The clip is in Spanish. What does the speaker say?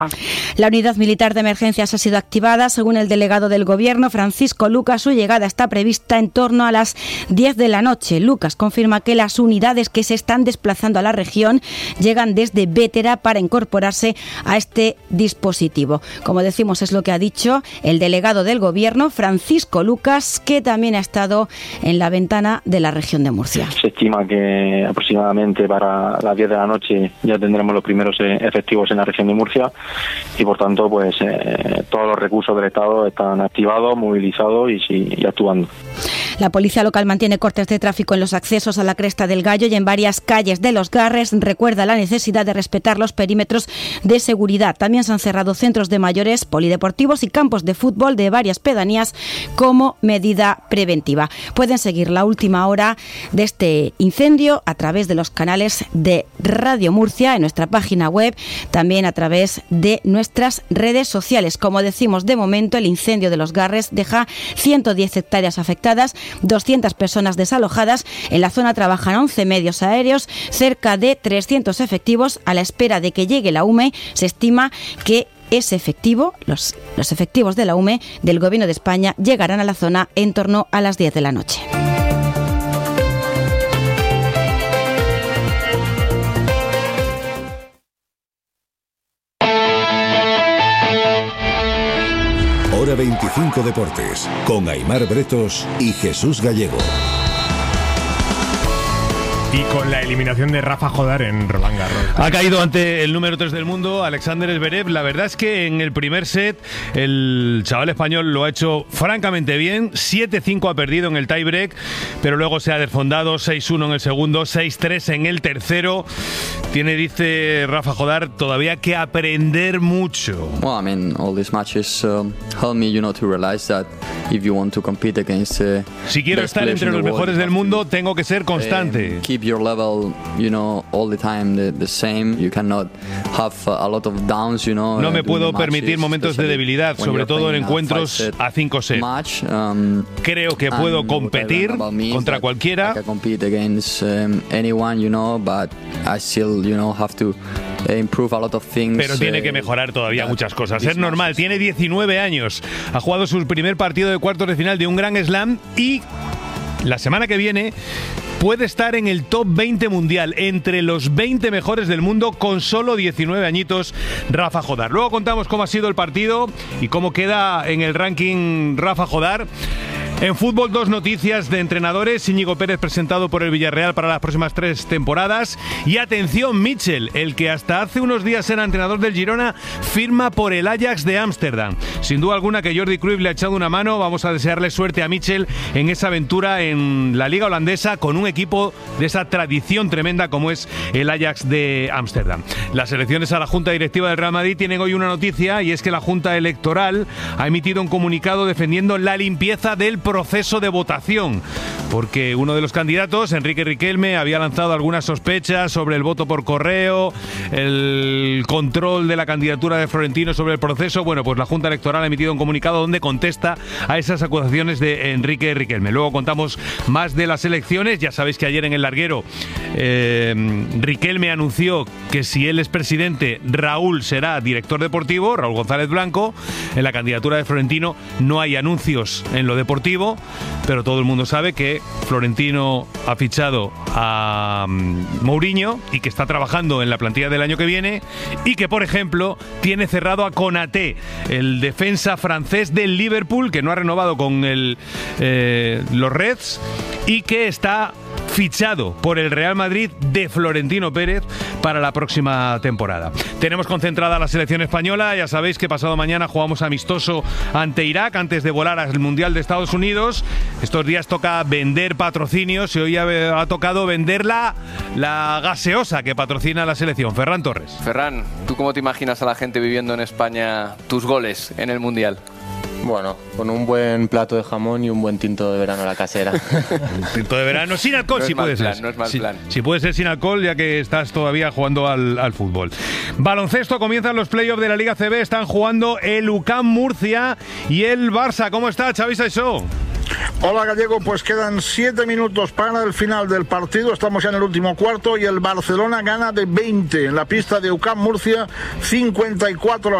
La unidad militar de emergencias ha sido activada. Según el delegado del Gobierno, Francisco Lucas, su llegada está prevista en torno a las 10 de la noche. Lucas confirma que las unidades que se están desplazando a la región llegan desde Bétera para incorporarse a este dispositivo. Como decimos, es lo que ha dicho el delegado del Gobierno, Francisco Lucas, que también ha estado en la ventana de la región de Murcia. Se estima que aproximadamente para las 10 de la noche ya tendremos los primeros efectivos en la región de Murcia. Y por tanto, pues todos los recursos del Estado están activados, movilizados y actuando. La policía local mantiene cortes de tráfico en los accesos a la Cresta del Gallo y en varias calles de Los Garres. Recuerda la necesidad de respetar los perímetros de seguridad. También se han cerrado centros de mayores, polideportivos y campos de fútbol de varias pedanías como medida preventiva. Pueden seguir la última hora de este incendio a través de los canales de Radio Murcia en nuestra página web, también a través de nuestras redes sociales. Como decimos, de momento el incendio de Los Garres deja 110 hectáreas afectadas, 200 personas desalojadas. En la zona trabajan 11 medios aéreos, cerca de 300 efectivos. A la espera de que llegue la UME, se estima que ese efectivo, los efectivos de la UME del Gobierno de España, llegarán a la zona en torno a las 10 de la noche. Hora 25 Deportes, con Aimar Bretos y Jesús Gallego. Y con la eliminación de Rafa Jodar en Roland Garros. Ha caído ante el número 3 del mundo, Alexander Zverev. La verdad es que en el primer set el chaval español lo ha hecho francamente bien. 7-5 ha perdido en el tiebreak, pero luego se ha desfondado. 6-1 en el segundo, 6-3 en el tercero. Tiene, dice Rafa Jodar, todavía que aprender mucho. Well, I mean, all these matches help me, to realize that if you want to compete against si quiero estar entre los mejores del mundo, tengo que ser constante. Keep your level, all the time the same. You cannot have a lot of downs, No me puedo permitir momentos de debilidad, sobre todo en encuentros a 5 sets. Creo que puedo competir contra cualquiera. I can compete against anyone, but I still, have to improve a lot of things. Pero tiene que mejorar todavía muchas cosas. Es normal, tiene 19 años. Ha jugado su primer partido de cuartos de final de un Grand Slam y la semana que viene puede estar en el top 20 mundial, entre los 20 mejores del mundo, con solo 19 añitos Rafa Jodar. Luego contamos cómo ha sido el partido y cómo queda en el ranking Rafa Jodar. En fútbol, 2 noticias de entrenadores. Íñigo Pérez presentado por el Villarreal para las próximas 3 temporadas. Y atención, Mitchell, el que hasta hace unos días era entrenador del Girona, firma por el Ajax de Ámsterdam. Sin duda alguna que Jordi Cruyff le ha echado una mano. Vamos a desearle suerte a Mitchell en esa aventura en la liga holandesa con un equipo de esa tradición tremenda como es el Ajax de Ámsterdam. Las elecciones a la Junta Directiva del Real Madrid tienen hoy una noticia, y es que la Junta Electoral ha emitido un comunicado defendiendo la limpieza del proceso de votación, porque uno de los candidatos, Enrique Riquelme, había lanzado algunas sospechas sobre el voto por correo, el control de la candidatura de Florentino sobre el proceso. Bueno, pues la Junta Electoral ha emitido un comunicado donde contesta a esas acusaciones de Enrique Riquelme. Luego contamos más de las elecciones. Ya sabéis que ayer en el larguero Riquelme anunció que si él es presidente, Raúl será director deportivo, Raúl González Blanco. En la candidatura de Florentino no hay anuncios en lo deportivo, pero todo el mundo sabe que Florentino ha fichado a Mourinho y que está trabajando en la plantilla del año que viene, y que, por ejemplo, tiene cerrado a Konaté, el defensa francés del Liverpool, que no ha renovado con los Reds, y que está fichado por el Real Madrid de Florentino Pérez para la próxima temporada. Tenemos concentrada la selección española. Ya sabéis que pasado mañana jugamos amistoso ante Irak antes de volar al Mundial de Estados Unidos. Estos días toca vender patrocinios y hoy ha tocado vender la gaseosa que patrocina la selección. Ferran Torres. Ferran, ¿tú cómo te imaginas a la gente viviendo en España tus goles en el Mundial? Bueno, con un buen plato de jamón y un buen tinto de verano a la casera. Un tinto de verano sin alcohol, no si puede ser. No es mal plan. Si puede ser sin alcohol, ya que estás todavía jugando al fútbol. Baloncesto, comienzan los playoffs de la Liga CB. Están jugando el UCAM Murcia y el Barça. ¿Cómo está, Xavi Saissó? Hola Gallego, pues quedan 7 minutos para el final del partido, estamos ya en el último cuarto y el Barcelona gana de 20 en la pista de UCAM Murcia, 54